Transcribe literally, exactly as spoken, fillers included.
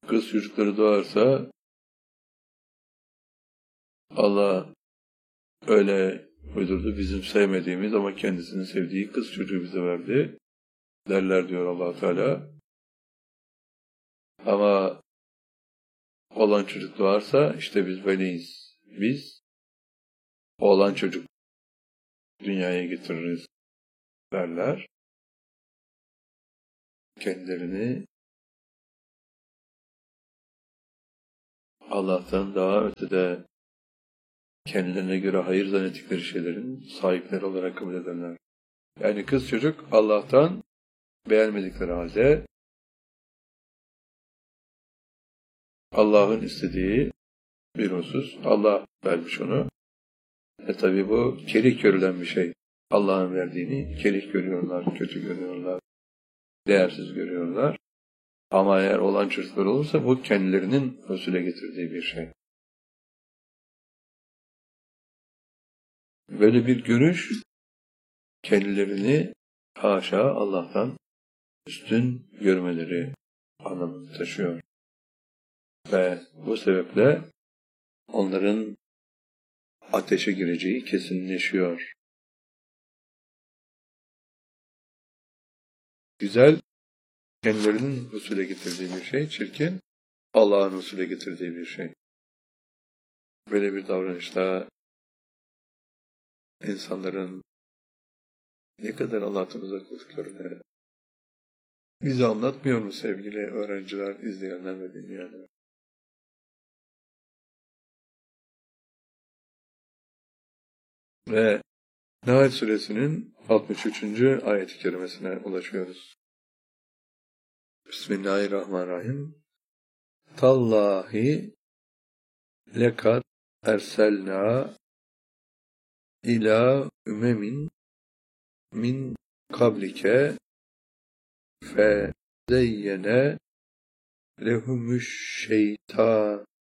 kız çocukları doğarsa Allah öyle uydurdu, bizim sevmediğimiz ama kendisinin sevdiği kız çocuğu bize verdi derler diyor Allah Teala. Ama oğlan çocuk doğarsa işte biz veliyiz. Biz oğlan çocuk dünyaya getiririz derler. Kendilerini Allah'tan daha ötede kendilerine göre hayır zannettikleri şeylerin sahipleri olarak kabul edenler. Yani kız çocuk Allah'tan beğenmedikleri halde Allah'ın istediği bir husus. Allah vermiş onu. E tabi bu kerik görülen bir şey. Allah'ın verdiğini kerik görüyorlar, kötü görüyorlar, değersiz görüyorlar. Ama eğer olan çocuklar olursa bu kendilerinin husule getirdiği bir şey. Böyle bir görüş kendilerini haşa Allah'tan üstün görmeleri anlamını taşıyor. Ve bu sebeple onların ateşe gireceği kesinleşiyor. Güzel, kendilerinin husule getirdiği bir şey, çirkin, Allah'ın husule getirdiği bir şey. Böyle bir davranışta insanların ne kadar Allah'tan uzak olduklarını bize anlatmıyor mu sevgili öğrenciler, izleyenler ve dinleyenler? Ve Nahl Suresinin altmış üçüncü ayet-i kerimesine ulaşıyoruz. Bismillahirrahmanirrahim. Tallahi lekad erselna ila ümemin min kablike fe zeyyene lehumuş şeytan